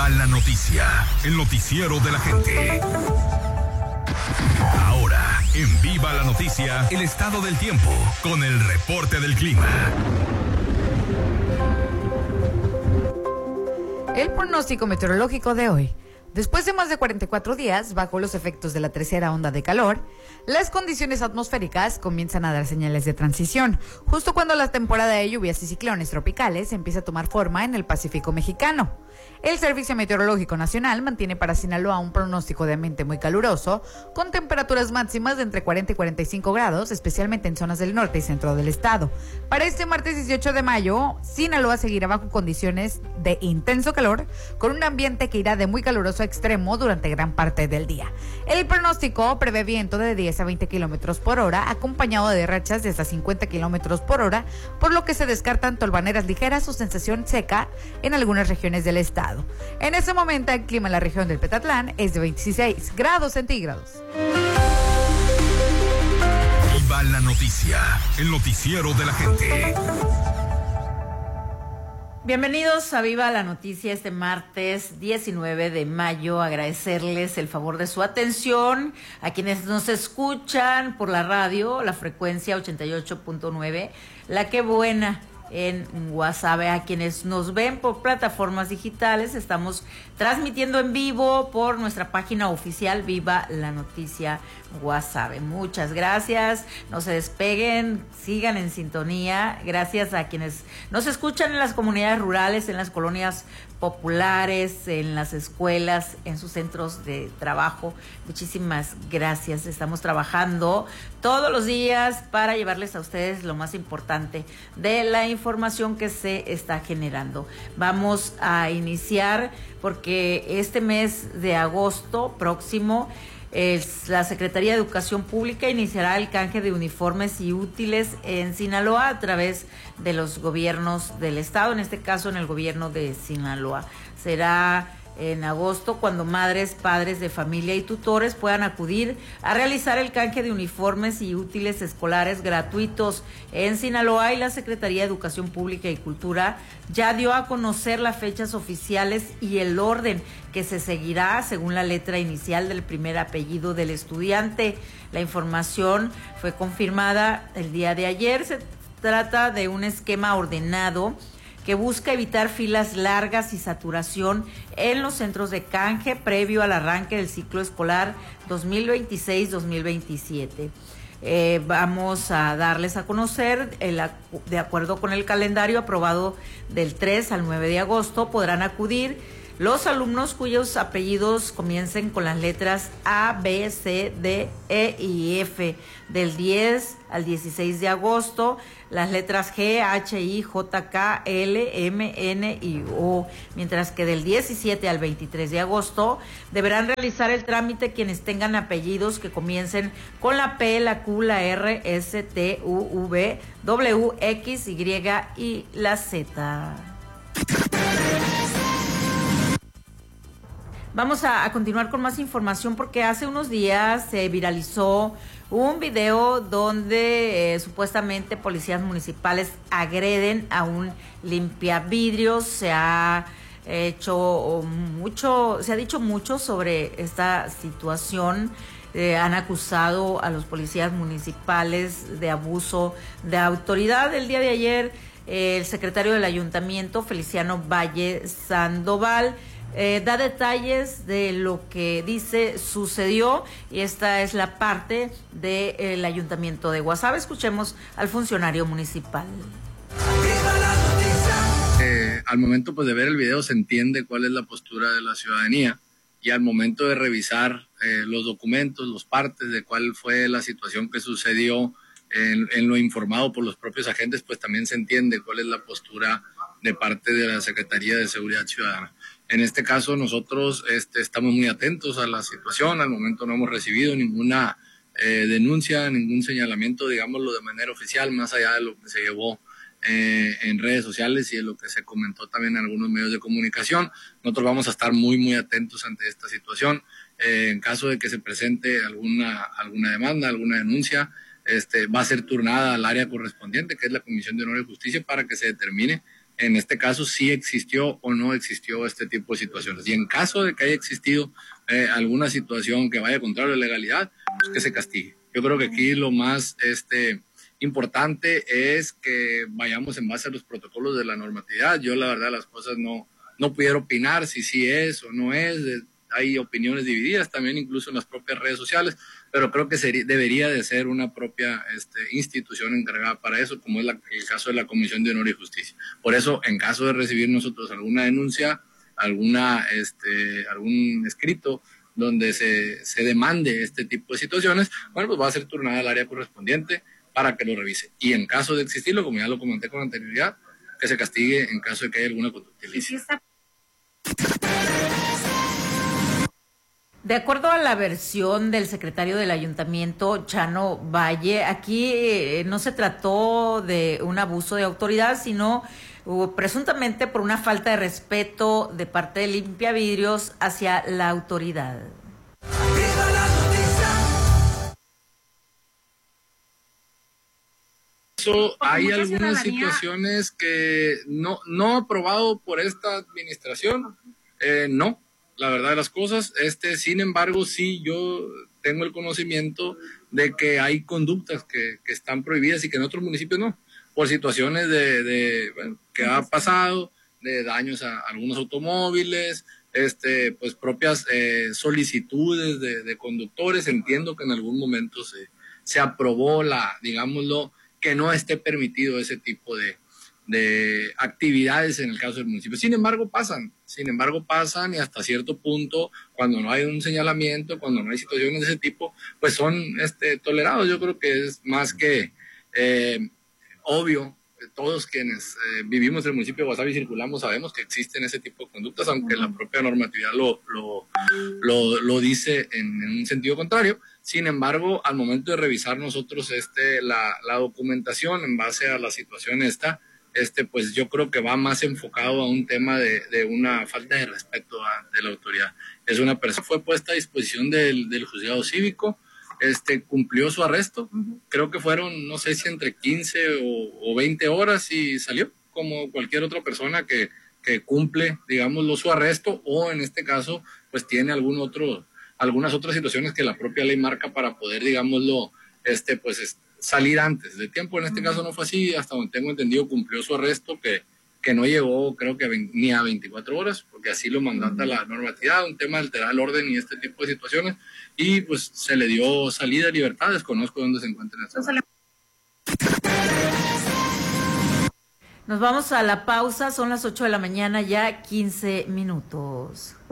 Viva la noticia, el noticiero de la gente. Ahora, en Viva la noticia, el estado del tiempo, con el reporte del clima. El pronóstico meteorológico de hoy. Después de más de 44 días, bajo los efectos de la tercera onda de calor, las condiciones atmosféricas comienzan a dar señales de transición, justo cuando la temporada de lluvias y ciclones tropicales empieza a tomar forma en el Pacífico mexicano. El Servicio Meteorológico Nacional mantiene para Sinaloa un pronóstico de ambiente muy caluroso, con temperaturas máximas de entre 40 y 45 grados, especialmente en zonas del norte y centro del estado. Para este martes 18 de mayo, Sinaloa seguirá bajo condiciones de intenso calor, con un ambiente que irá de muy caluroso a extremo durante gran parte del día. El pronóstico prevé viento de 10 a 20 kilómetros por hora, acompañado de rachas de hasta 50 kilómetros por hora, por lo que se descartan tolvaneras ligeras o sensación seca en algunas regiones del estado. En este momento el clima en la región del Petatlán es de 26 grados centígrados. Viva la noticia, el noticiero de la gente. Bienvenidos a Viva la Noticia este martes 19 de mayo. Agradecerles el favor de su atención a quienes nos escuchan por la radio, la frecuencia 88.9, La Que Buena en Guasave, a quienes nos ven por plataformas digitales. Estamos transmitiendo en vivo por nuestra página oficial Viva la Noticia Guasave. Muchas gracias, no se despeguen, sigan en sintonía. Gracias a quienes nos escuchan en las comunidades rurales, en las colonias populares, en las escuelas, en sus centros de trabajo. Muchísimas gracias. Estamos trabajando todos los días para llevarles a ustedes lo más importante de la información que se está generando. Vamos a iniciar porque este mes de agosto próximo la Secretaría de Educación Pública iniciará el canje de uniformes y útiles en Sinaloa a través de los gobiernos del estado, en este caso en el gobierno de Sinaloa. Será en agosto cuando madres, padres de familia y tutores puedan acudir a realizar el canje de uniformes y útiles escolares gratuitos en Sinaloa, y la Secretaría de Educación Pública y Cultura ya dio a conocer las fechas oficiales y el orden que se seguirá según la letra inicial del primer apellido del estudiante. La información fue confirmada el día de ayer. Se trata de un esquema ordenado que busca evitar filas largas y saturación en los centros de canje previo al arranque del ciclo escolar 2026-2027. Vamos a darles a conocer, de acuerdo con el calendario aprobado del 3 al 9 de agosto, podrán acudir los alumnos cuyos apellidos comiencen con las letras A, B, C, D, E y F. Del 10 al 16 de agosto, las letras G, H, I, J, K, L, M, N y O. Mientras que del 17 al 23 de agosto deberán realizar el trámite quienes tengan apellidos que comiencen con la P, la Q, la R, S, T, U, V, W, X, Y y la Z. Vamos a continuar con más información porque hace unos días se viralizó un video donde supuestamente policías municipales agreden a un limpiavidrios. Se ha dicho mucho sobre esta situación. Han acusado a los policías municipales de abuso de autoridad. El día de ayer, el secretario del ayuntamiento, Feliciano Valle Sandoval, da detalles de lo que dice sucedió, y esta es la parte del ayuntamiento de Guasave. Escuchemos al funcionario municipal. Al momento pues de ver el video se entiende cuál es la postura de la ciudadanía, y al momento de revisar los documentos, los partes de cuál fue la situación que sucedió en lo informado por los propios agentes, pues también se entiende cuál es la postura de parte de la Secretaría de Seguridad Ciudadana. En este caso nosotros estamos muy atentos a la situación. Al momento no hemos recibido ninguna denuncia, ningún señalamiento, digámoslo de manera oficial, más allá de lo que se llevó en redes sociales y de lo que se comentó también en algunos medios de comunicación. Nosotros vamos a estar muy atentos ante esta situación. En caso de que se presente alguna demanda, alguna denuncia, va a ser turnada al área correspondiente, que es la Comisión de Honor y Justicia, para que se determine en este caso sí existió o no existió este tipo de situaciones. Y en caso de que haya existido alguna situación que vaya contrario a la legalidad, pues que se castigue. Yo creo que aquí lo más importante es que vayamos en base a los protocolos de la normatividad. Yo la verdad las cosas no pudiera opinar si sí es o no es. Hay opiniones divididas también incluso en las propias redes sociales, pero creo que debería de ser una propia institución encargada para eso, como es el caso de la Comisión de Honor y Justicia. Por eso, en caso de recibir nosotros alguna denuncia, algún escrito donde se demande este tipo de situaciones, bueno, pues va a ser turnada al área correspondiente para que lo revise. Y en caso de existirlo, como ya lo comenté con anterioridad, que se castigue en caso de que haya alguna conducta ilícita. De acuerdo a la versión del secretario del ayuntamiento, Chano Valle, aquí no se trató de un abuso de autoridad, sino presuntamente por una falta de respeto de parte de Limpiavidrios hacia la autoridad. Hay algunas situaciones que no aprobado por esta administración, no. La verdad de las cosas, sin embargo, sí yo tengo el conocimiento de que hay conductas que están prohibidas y que en otros municipios no, por situaciones que ha pasado, de daños a algunos automóviles, pues propias solicitudes de conductores. Entiendo que en algún momento se aprobó digámoslo, que no esté permitido ese tipo de actividades en el caso del municipio. Sin embargo pasan y hasta cierto punto, cuando no hay un señalamiento, cuando no hay situaciones de ese tipo, pues son tolerados. Yo creo que es más que obvio. Todos quienes vivimos en el municipio de Guasave y circulamos sabemos que existen ese tipo de conductas, aunque la propia normatividad lo dice en un sentido contrario. Sin embargo, al momento de revisar nosotros la documentación en base a la situación pues yo creo que va más enfocado a un tema de una falta de respeto de la autoridad. Es una persona, fue puesta a disposición del juzgado cívico, cumplió su arresto, creo que fueron, no sé si entre 15 o 20 horas y salió, como cualquier otra persona que cumple, digámoslo, su arresto, o en este caso, pues tiene algunas otras situaciones que la propia ley marca para poder, digámoslo, pues salir antes de tiempo. En este caso no fue así, hasta donde tengo entendido cumplió su arresto, que no llegó creo que ni a 24 horas, porque así lo mandata la normatividad, un tema de alterar el orden y este tipo de situaciones, y pues se le dio salida, libertad. Desconozco dónde se encuentra en este momento. Nos vamos a la pausa, son las 8 de la mañana, ya 15 minutos.